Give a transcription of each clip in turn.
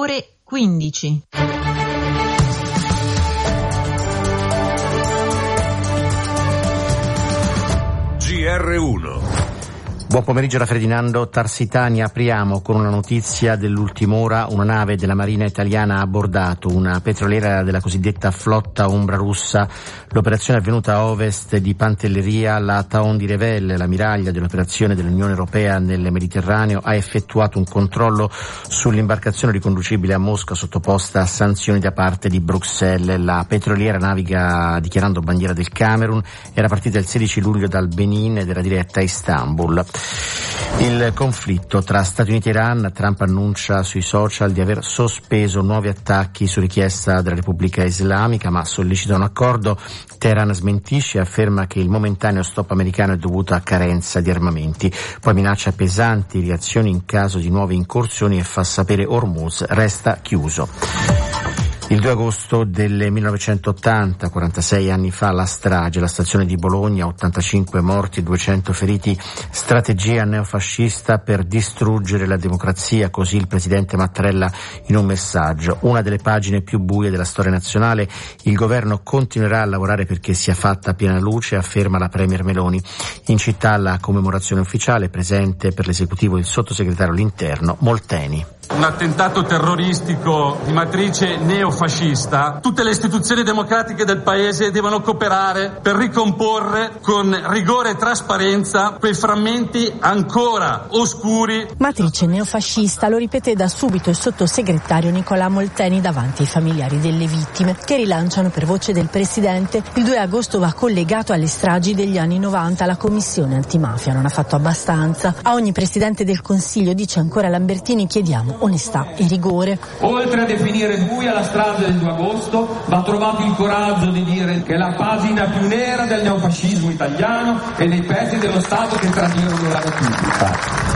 ore 15. GR1. Buon pomeriggio da Ferdinando Tarsitani. Apriamo con una notizia dell'ultima ora. Una nave della Marina italiana ha abbordato una petroliera della cosiddetta flotta ombra russa. L'operazione è avvenuta a ovest di Pantelleria. La Taon di Revel, l'ammiraglia dell'operazione dell'Unione Europea nel Mediterraneo, ha effettuato un controllo sull'imbarcazione riconducibile a Mosca sottoposta a sanzioni da parte di Bruxelles. La petroliera naviga dichiarando bandiera del Camerun, era partita il 16 luglio dal Benin ed era diretta a Istanbul. Il conflitto tra Stati Uniti e Iran. Trump annuncia sui social di aver sospeso nuovi attacchi su richiesta della Repubblica Islamica, ma sollecita un accordo. Teheran smentisce e afferma che il momentaneo stop americano è dovuto a carenza di armamenti. Poi minaccia pesanti reazioni in caso di nuove incursioni e fa sapere Hormuz resta chiuso. Il 2 agosto del 1980, 46 anni fa, la strage, la stazione di Bologna, 85 morti, 200 feriti, strategia neofascista per distruggere la democrazia, così il presidente Mattarella in un messaggio. Una delle pagine più buie della storia nazionale, il governo continuerà a lavorare perché sia fatta piena luce, afferma la premier Meloni. In città la commemorazione ufficiale, presente per l'esecutivo il sottosegretario all'interno Molteni. Un attentato terroristico di matrice neofascista. Tutte le istituzioni democratiche del paese devono cooperare per ricomporre con rigore e trasparenza quei frammenti ancora oscuri. Matrice neofascista, lo ripete da subito il sottosegretario Nicolà Molteni davanti ai familiari delle vittime, che rilanciano per voce del presidente: il 2 agosto va collegato alle stragi degli anni 90. La commissione antimafia non ha fatto abbastanza. A ogni presidente del Consiglio, dice ancora Lambertini, chiediamo onestà e rigore. Oltre a definire buia la strage del 2 agosto, va trovato il coraggio di dire che è la pagina più nera del neofascismo italiano e dei pezzi dello Stato che tradirono la Repubblica.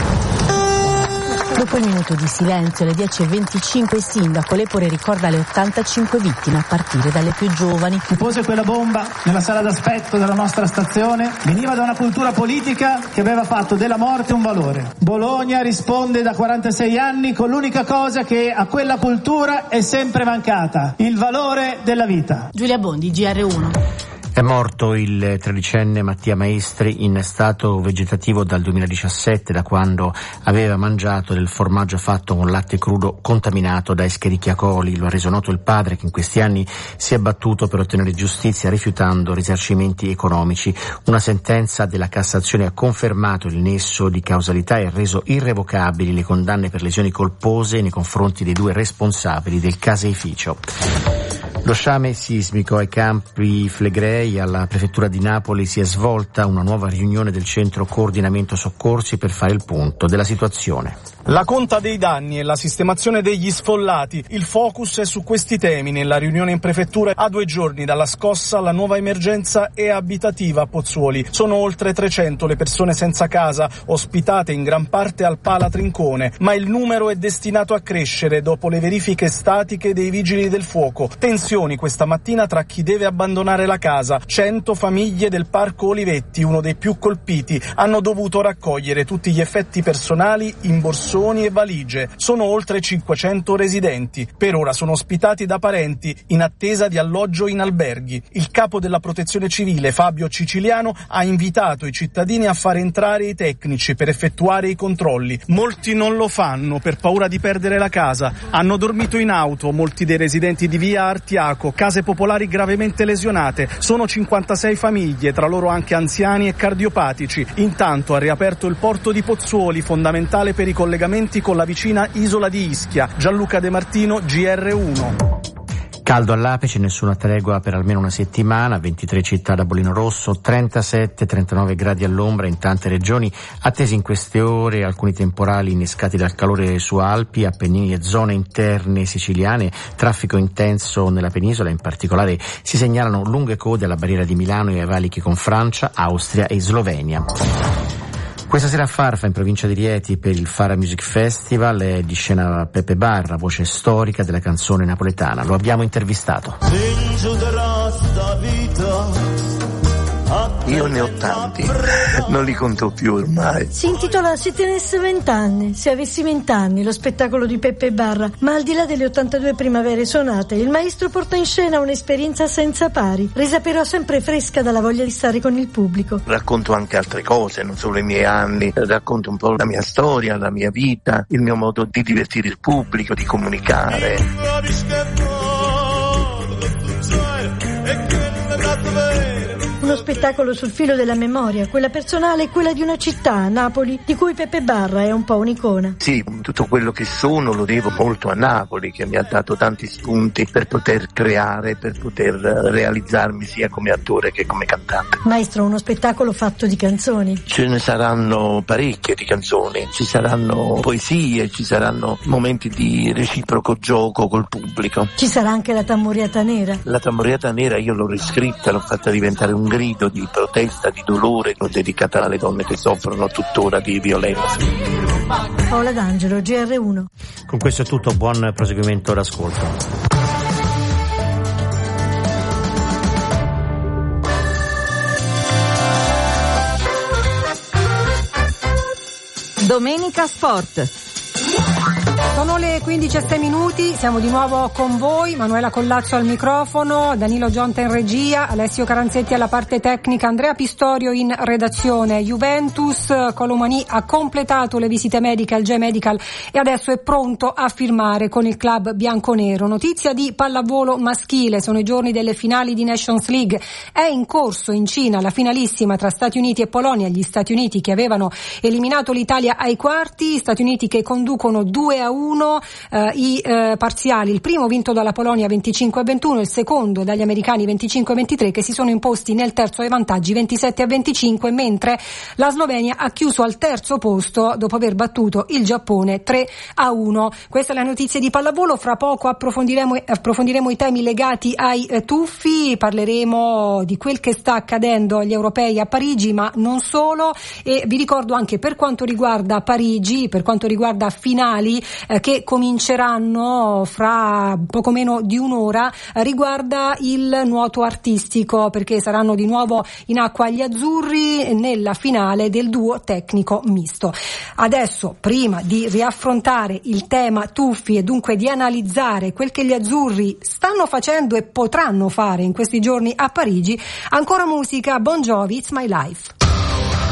Dopo il minuto di silenzio, alle 10:25, il sindaco Lepore ricorda le 85 vittime a partire dalle più giovani. Chi pose quella bomba nella sala d'aspetto della nostra stazione veniva da una cultura politica che aveva fatto della morte un valore. Bologna risponde da 46 anni con l'unica cosa che a quella cultura è sempre mancata: il valore della vita. Giulia Bondi, GR1. È morto il tredicenne Mattia Maestri in stato vegetativo dal 2017, da quando aveva mangiato del formaggio fatto con latte crudo contaminato da Escherichia coli. Lo ha reso noto il padre, che in questi anni si è battuto per ottenere giustizia rifiutando risarcimenti economici. Una sentenza della Cassazione ha confermato il nesso di causalità e ha reso irrevocabili le condanne per lesioni colpose nei confronti dei 2 responsabili del caseificio. Lo sciame sismico ai Campi Flegrei, alla prefettura di Napoli, si è svolta una nuova riunione del centro coordinamento soccorsi per fare il punto della situazione. La conta dei danni e la sistemazione degli sfollati. Il focus è su questi temi nella riunione in prefettura a 2 giorni dalla scossa. La nuova emergenza è abitativa a Pozzuoli. Sono oltre 300 le persone senza casa, ospitate in gran parte al Pala Trincone, ma il numero è destinato a crescere dopo le verifiche statiche dei vigili del fuoco. Tensioni questa mattina tra chi deve abbandonare la casa. 100 famiglie del Parco Olivetti, uno dei più colpiti, hanno dovuto raccogliere tutti gli effetti personali in borsoni e valigie. Sono oltre 500 residenti. Per ora sono ospitati da parenti in attesa di alloggio in alberghi. Il capo della Protezione Civile, Fabio Ciciliano, ha invitato i cittadini a far entrare i tecnici per effettuare i controlli. Molti non lo fanno per paura di perdere la casa. Hanno dormito in auto molti dei residenti di via Artiaco, case popolari gravemente lesionate. Sono 56 famiglie, tra loro anche anziani e cardiopatici. Intanto ha riaperto il porto di Pozzuoli, fondamentale per i collegamenti con la vicina isola di Ischia. Gianluca De Martino, GR1. Caldo all'apice, nessuna tregua per almeno una settimana, 23 città da bollino rosso, 37-39 gradi all'ombra in tante regioni, attesi in queste ore alcuni temporali innescati dal calore su Alpi, Appennini e zone interne siciliane, traffico intenso nella penisola, in particolare si segnalano lunghe code alla barriera di Milano e ai valichi con Francia, Austria e Slovenia. Questa sera a Farfa, in provincia di Rieti, per il Fara Music Festival, è di scena Pepe Barra, voce storica della canzone napoletana. Lo abbiamo intervistato. Io ne ho tanti, non li conto più ormai. Si intitola Se tenesse 20 anni, se avessi 20 anni, lo spettacolo di Peppe Barra. Ma al di là delle 82 primavere suonate, il maestro porta in scena un'esperienza senza pari, resa però sempre fresca dalla voglia di stare con il pubblico. Racconto anche altre cose, non solo i miei anni, racconto un po' la mia storia, la mia vita, il mio modo di divertire il pubblico, di comunicare. Uno spettacolo sul filo della memoria, quella personale e quella di una città, Napoli, di cui Peppe Barra è un po' un'icona. Sì, tutto quello che sono lo devo molto a Napoli, che mi ha dato tanti spunti per poter creare, per poter realizzarmi sia come attore che come cantante. Maestro, uno spettacolo fatto di canzoni. Ce ne saranno parecchie di canzoni, ci saranno poesie, ci saranno momenti di reciproco gioco col pubblico. Ci sarà anche la Tamburriata Nera. La Tamburriata Nera io l'ho riscritta, l'ho fatta diventare un grido di protesta, di dolore, l'ho dedicata alle donne che soffrono tuttora di violenza. Paola D'Angelo, GR1. Con questo è tutto, buon proseguimento d'ascolto. Domenica Sport. Sono le 15:06, siamo di nuovo con voi, Manuela Collazzo al microfono, Danilo Gionta in regia, Alessio Caranzetti alla parte tecnica, Andrea Pistorio in redazione. Juventus, Colomani ha completato le visite mediche al J-Medical e adesso è pronto a firmare con il club bianconero. Notizia di pallavolo maschile, sono i giorni delle finali di Nations League, è in corso in Cina la finalissima tra Stati Uniti e Polonia, gli Stati Uniti che avevano eliminato l'Italia ai quarti, Stati Uniti che conducono 2-1 i parziali, il primo vinto dalla Polonia 25-21, il secondo dagli americani 25-23 che si sono imposti nel terzo ai vantaggi 27-25, mentre la Slovenia ha chiuso al terzo posto dopo aver battuto il Giappone 3-1. Queste le notizie di pallavolo, fra poco approfondiremo i temi legati ai tuffi, parleremo di quel che sta accadendo agli europei a Parigi, ma non solo, e vi ricordo anche per quanto riguarda Parigi, per quanto riguarda finali che cominceranno fra poco meno di un'ora, riguarda il nuoto artistico, perché saranno di nuovo in acqua gli azzurri nella finale del duo tecnico misto. Adesso, prima di riaffrontare il tema tuffi e dunque di analizzare quel che gli azzurri stanno facendo e potranno fare in questi giorni a Parigi, ancora musica, Bon Jovi, It's My Life.